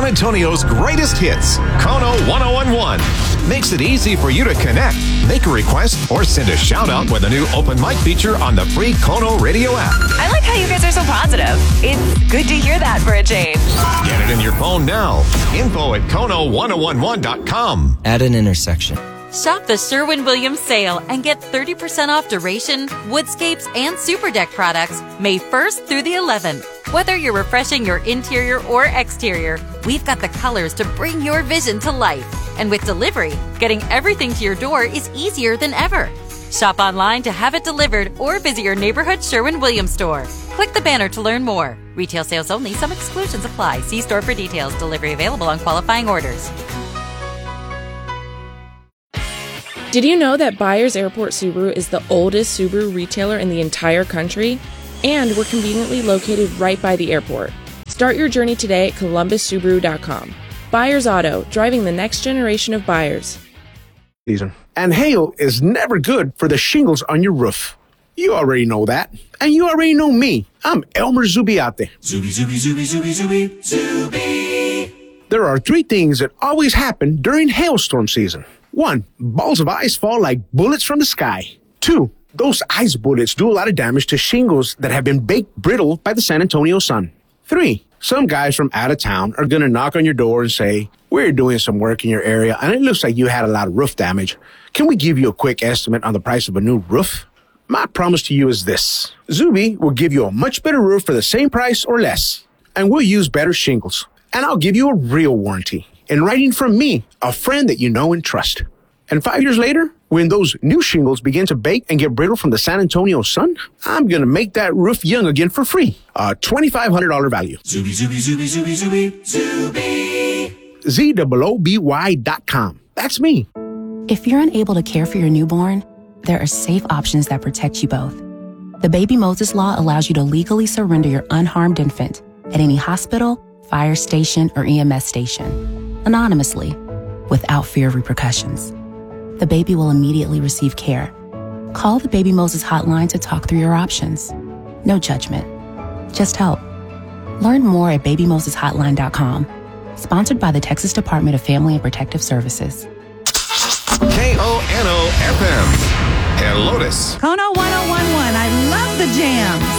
Antonio's greatest hits, Kono 1011. Makes it easy for you to connect, make a request, or send a shout out with a new open mic feature on the free Kono radio app. I like how you guys are so positive. It's good to hear that for a change. Get it in your phone now. Info at Kono1011.com. At an intersection. Shop the Sherwin-Williams sale and get 30% off duration, woodscapes, and super deck products May 1st through the 11th. Whether you're refreshing your interior or exterior, we've got the colors to bring your vision to life. And with delivery, getting everything to your door is easier than ever. Shop online to have it delivered or visit your neighborhood Sherwin-Williams store. Click the banner to learn more. Retail sales only. Some exclusions apply. See store for details. Delivery available on qualifying orders. Did you know that Byers Airport Subaru is the oldest Subaru retailer in the entire country? And we're conveniently located right by the airport. Start your journey today at ColumbusSubaru.com. Byers Auto, driving the next generation of buyers. And hail is never good for the shingles on your roof. You already know that. And you already know me. I'm Elmer Zubiate. Zubi. There are 3 things that always happen during hailstorm season. 1, balls of ice fall like bullets from the sky. 2, those ice bullets do a lot of damage to shingles that have been baked brittle by the San Antonio sun. 3, some guys from out of town are going to knock on your door and say, "We're doing some work in your area and it looks like you had a lot of roof damage. Can we give you a quick estimate on the price of a new roof?" My promise to you is this. Zuby will give you a much better roof for the same price or less. And we'll use better shingles. And I'll give you a real warranty. In writing from me, a friend that you know and trust. And 5 years later, when those new shingles begin to bake and get brittle from the San Antonio sun, I'm going to make that roof young again for free. A $2,500 value. Zuby. ZOOBY.com. That's me. If you're unable to care for your newborn, there are safe options that protect you both. The Baby Moses Law allows you to legally surrender your unharmed infant at any hospital, fire station, or EMS station, anonymously, without fear of repercussions. The baby will immediately receive care. Call the Baby Moses hotline to talk through your options. No judgment, just help. Learn more at babymoseshotline.com. Sponsored by the Texas Department of Family and Protective Services. KONO FM. And Lotus. Kono 1011. I love the jams.